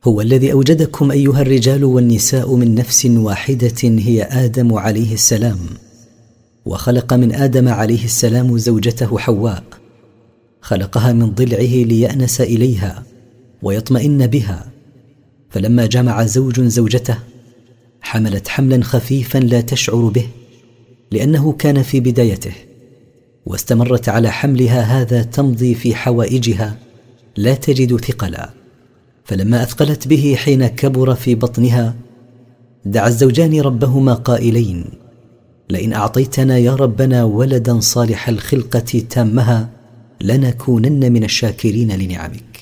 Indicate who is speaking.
Speaker 1: هو الذي أوجدكم أيها الرجال والنساء من نفس واحدة هي آدم عليه السلام، وخلق من آدم عليه السلام زوجته حواء، خلقها من ضلعه ليأنس إليها ويطمئن بها، فلما جمع زوج زوجته حملت حملا خفيفا لا تشعر به لأنه كان في بدايته، واستمرت على حملها هذا تمضي في حوائجها لا تجد ثقلا، فلما أثقلت به حين كبر في بطنها دعا الزوجان ربهما قائلين: لئن أعطيتنا يا ربنا ولدا صالح الخلقة تامها لنكونن من الشاكرين لنعمك.